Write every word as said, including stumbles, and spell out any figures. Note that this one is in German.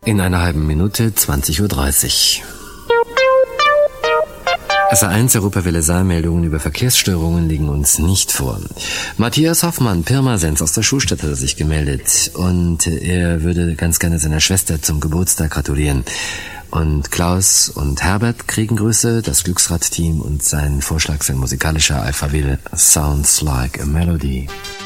In einer halben Minute, zwanzig Uhr dreißig. S A eins Europawelle Saalmeldungen über Verkehrsstörungen liegen uns nicht vor. Matthias Hoffmann, Pirmasens aus der Schulstadt, hat sich gemeldet und er würde ganz gerne seiner Schwester zum Geburtstag gratulieren. Und Klaus und Herbert kriegen Grüße, das Glücksrad-Team, und sein Vorschlag, sein musikalischer Alphaville Sounds Like a Melody.